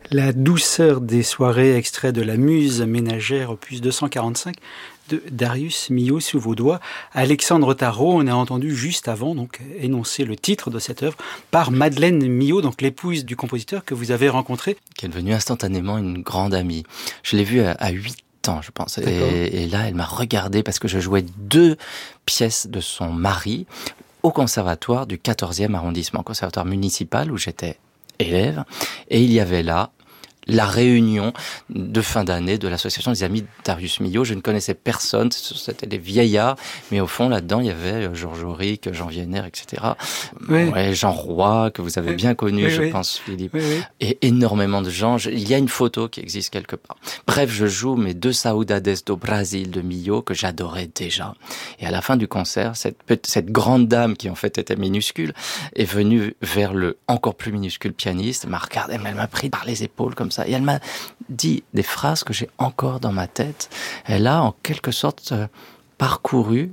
La douceur des soirées, extrait de La Muse ménagère, opus 245 de Darius Milhaud sous vos doigts. Alexandre Tarot, on a entendu juste avant donc énoncer le titre de cette œuvre par Madeleine Milhaud, donc l'épouse du compositeur que vous avez rencontré. Qui est devenue instantanément une grande amie. Je l'ai vue à 8 ans, je pense. Et là, elle m'a regardé parce que je jouais 2 pièces de son mari au conservatoire du 14e arrondissement, conservatoire municipal où j'étais élève. Et il y avait là la réunion de fin d'année de l'association des amis de Darius Milhaud. Je ne connaissais personne, c'était des vieillards, mais au fond, là-dedans, il y avait Georges Auric, Jean Vienner, etc. Oui. Ouais, Jean Roy, que vous avez bien connu, je pense, Philippe. Oui. Et énormément de gens. Il y a une photo qui existe quelque part. Bref, je joue mes 2 Saudades do Brasil de Milhaud, que j'adorais déjà. Et à la fin du concert, cette grande dame, qui en fait était minuscule, est venue vers le encore plus minuscule pianiste, m'a regardé, elle m'a pris par les épaules comme ça. Et elle m'a dit des phrases que j'ai encore dans ma tête. Elle a en quelque sorte parcouru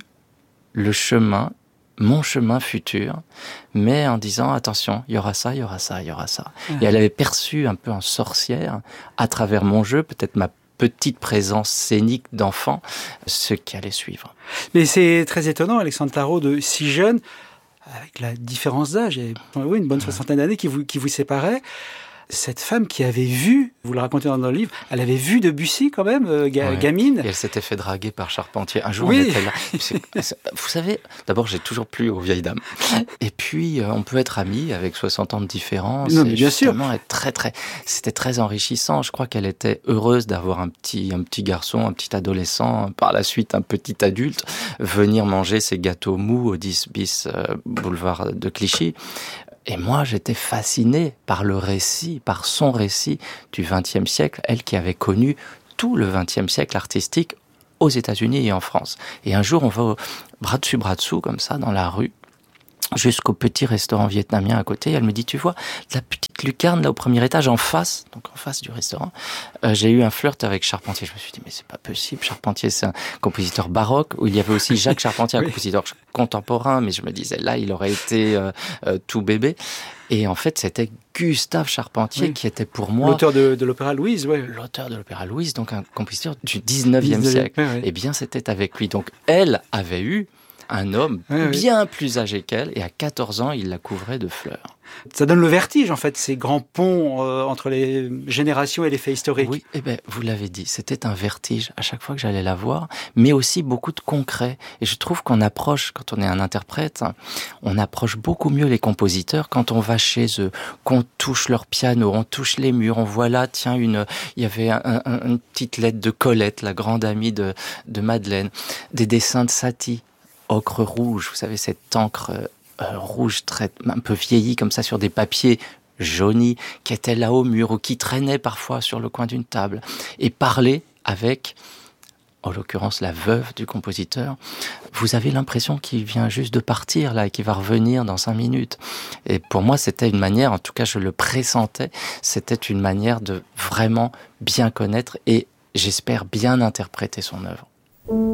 le chemin, mon chemin futur, mais en disant attention, il y aura ça, il y aura ça, il y aura ça. Et elle avait perçu un peu en sorcière, à travers mon jeu, peut-être ma petite présence scénique d'enfant, ce qui allait suivre. Mais c'est très étonnant, Alexandre Tarot, de si jeune, avec la différence d'âge, et une bonne 60aine d'années qui vous séparait. Cette femme qui avait vu, vous le racontez dans le livre, elle avait vu Debussy quand même, gamine. Et elle s'était fait draguer par Charpentier. Un jour, oui. On était là. Vous savez, d'abord, j'ai toujours plu aux vieilles dames. Et puis, on peut être amis avec 60 ans de différence. Non, mais bien sûr. C'était très enrichissant. Je crois qu'elle était heureuse d'avoir un petit garçon, un petit adolescent, par la suite un petit adulte, venir manger ses gâteaux mous au 10 bis boulevard de Clichy. Et moi, j'étais fasciné par le récit, par son récit du XXe siècle, elle qui avait connu tout le XXe siècle artistique aux États-Unis et en France. Et un jour, on va bras dessus, comme ça, dans la rue, jusqu'au petit restaurant vietnamien à côté. Elle me dit, tu vois, la petite lucarne là au premier étage, en face du restaurant, j'ai eu un flirt avec Charpentier. Je me suis dit, mais c'est pas possible. Charpentier, c'est un compositeur baroque, où il y avait aussi Jacques Charpentier, un compositeur contemporain, mais je me disais, là, il aurait été tout bébé. Et en fait, c'était Gustave Charpentier qui était pour moi... L'auteur de l'opéra Louise, L'auteur de l'opéra Louise, donc un compositeur du 19e siècle. Eh bien, c'était avec lui. Donc, elle avait eu un homme bien plus âgé qu'elle, et à 14 ans, il la couvrait de fleurs. Ça donne le vertige, en fait, ces grands ponts entre les générations et les faits historiques. Oui, vous l'avez dit, c'était un vertige à chaque fois que j'allais la voir, mais aussi beaucoup de concret. Et je trouve qu'on approche, quand on est un interprète, on approche beaucoup mieux les compositeurs quand on va chez eux, qu'on touche leur piano, on touche les murs, on voit là, tiens, il y avait une petite lettre de Colette, la grande amie de Madeleine, des dessins de Satie, ocre rouge, vous savez, cette encre rouge un peu vieillie comme ça sur des papiers jaunis qui étaient là au mur ou qui traînaient parfois sur le coin d'une table, et parler avec, en l'occurrence la veuve du compositeur. Vous avez l'impression qu'il vient juste de partir là et qu'il va revenir dans 5 minutes. Et pour moi, c'était une manière, en tout cas je le pressentais, c'était une manière de vraiment bien connaître et j'espère bien interpréter son œuvre.